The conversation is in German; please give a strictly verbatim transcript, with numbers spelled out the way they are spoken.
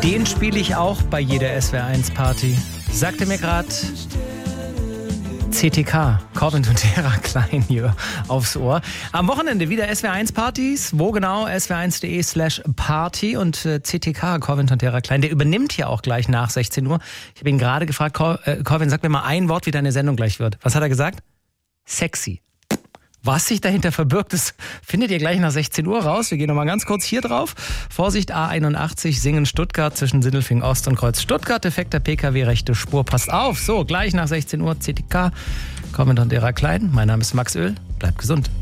Den spiele ich auch bei jeder S W R eins Party. Sagte mir gerade C T K, Corvin Tondera Klein hier aufs Ohr. Am Wochenende wieder S W R eins Partys. Wo genau? S W R eins punkt de slash Party. Und äh, C T K, Corvin Tondera Klein, der übernimmt hier auch gleich nach sechzehn Uhr. Ich habe ihn gerade gefragt, Cor- äh, Corvin, sag mir mal ein Wort, wie deine Sendung gleich wird. Was hat er gesagt? Sexy. Was sich dahinter verbirgt, das findet ihr gleich nach sechzehn Uhr raus. Wir gehen nochmal ganz kurz hier drauf. Vorsicht, A einundachtzig, Singen Stuttgart zwischen Sindelfingen Ost und Kreuz Stuttgart. Defekter P K W, rechte Spur, passt auf. So, gleich nach sechzehn Uhr, C T K, Corvin Tondera Klein. Mein Name ist Max Öl. Bleibt gesund.